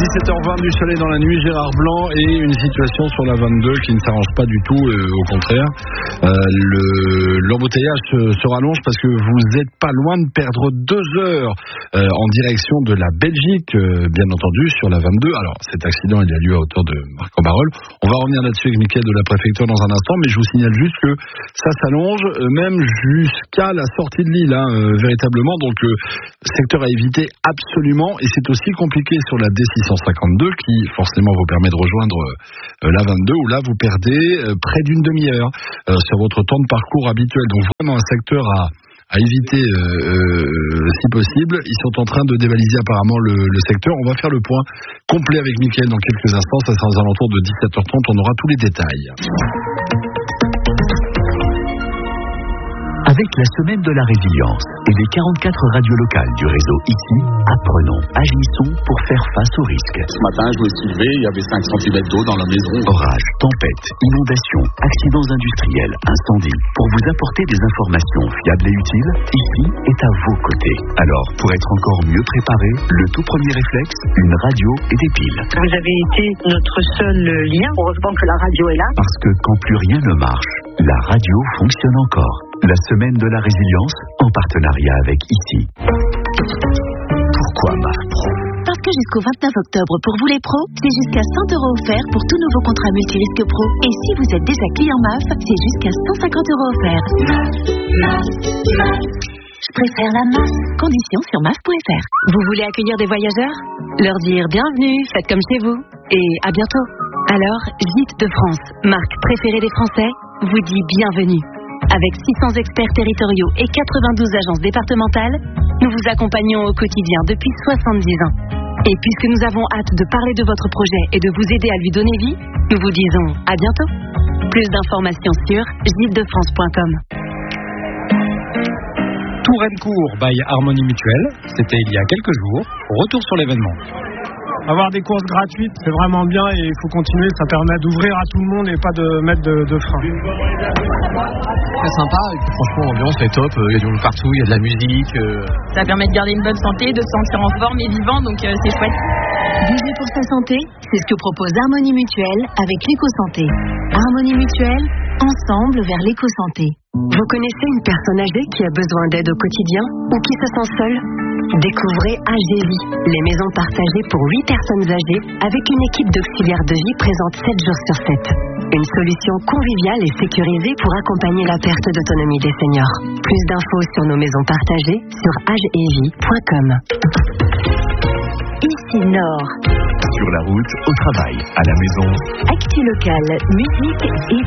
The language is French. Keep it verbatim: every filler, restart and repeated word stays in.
dix-sept heures vingt du soleil dans la nuit, Gérard Blanc, et une situation sur la vingt-deux qui ne s'arrange pas du tout, euh, au contraire. Euh, le, l'embouteillage se, se rallonge parce que vous n'êtes pas loin de perdre deux heures euh, en direction de la Belgique, euh, bien entendu, sur la vingt-deux. Alors, cet accident, il a lieu à hauteur de Marc-en-Barœul. On va revenir là-dessus avec Mickaël de la préfecture dans un instant, mais je vous signale juste que ça s'allonge, euh, même jusqu'à la sortie de Lille, hein, euh, véritablement. Donc, euh, secteur à éviter absolument, et c'est aussi compliqué sur la D six cent cinquante-deux qui forcément vous permet de rejoindre euh, la vingt-deux, où là vous perdez euh, près d'une demi-heure euh, sur votre temps de parcours habituel. Donc vraiment un secteur à, à éviter euh, euh, si possible. Ils sont en train de dévaliser apparemment le, le secteur. On va faire le point complet avec Mickaël dans quelques instants. Ça sera aux alentours de dix-sept heures trente. On aura tous les détails. Avec la semaine de la résilience et les quarante-quatre radios locales du réseau ici, apprenons, agissons pour faire face aux risques. Ce matin, je me suis levé, il y avait cinq centimètres d'eau dans la maison. Orage, tempête, inondations, accidents industriels, incendies. Pour vous apporter des informations fiables et utiles, ici est à vos côtés. Alors, pour être encore mieux préparé, le tout premier réflexe, une radio et des piles. Vous avez été notre seul lien. Heureusement que la radio est là. Parce que quand plus rien ne marche, la radio fonctionne encore. La semaine de la résilience, en partenariat avec ici. Pourquoi M A F Pro ? Parce que jusqu'au vingt-neuf octobre, pour vous les pros, c'est jusqu'à cent euros offerts pour tout nouveau contrat multirisque pro. Et si vous êtes déjà client M A F, c'est jusqu'à cent cinquante euros offerts. M A F, M A F, M A F. Je préfère la M A F. Conditions sur M A F point F R. Vous voulez accueillir des voyageurs ? Leur dire bienvenue, faites comme chez vous. Et à bientôt. Alors, Gîtes de France, marque préférée des Français, vous dit bienvenue. Avec six cents experts territoriaux et quatre-vingt-douze agences départementales, nous vous accompagnons au quotidien depuis soixante-dix ans. Et puisque nous avons hâte de parler de votre projet et de vous aider à lui donner vie, nous vous disons à bientôt. Plus d'informations sur gîtes de france point com. Touraine-Court by Harmonie Mutuelle, c'était il y a quelques jours. Retour sur l'événement. Avoir des courses gratuites, c'est vraiment bien et il faut continuer. Ça permet d'ouvrir à tout le monde et pas de mettre de, de frein. Très sympa, et puis franchement l'ambiance est top, il y a du monde partout, il y a de la musique. Euh... Ça permet de garder une bonne santé, de se sentir en forme et vivant, donc euh, c'est chouette. Bouger pour sa santé, c'est ce que propose Harmonie Mutuelle avec l'éco-santé. Harmonie Mutuelle, ensemble vers l'éco-santé. Vous connaissez une personne âgée qui a besoin d'aide au quotidien ou qui se sent seule ? Découvrez A G V I, les maisons partagées pour huit personnes âgées avec une équipe d'auxiliaires de vie présente sept jours sur sept. Une solution conviviale et sécurisée pour accompagner la perte d'autonomie des seniors. Plus d'infos sur nos maisons partagées sur agevi point com. Ici Nord. Sur la route, au travail, à la maison. Actu locale, musique et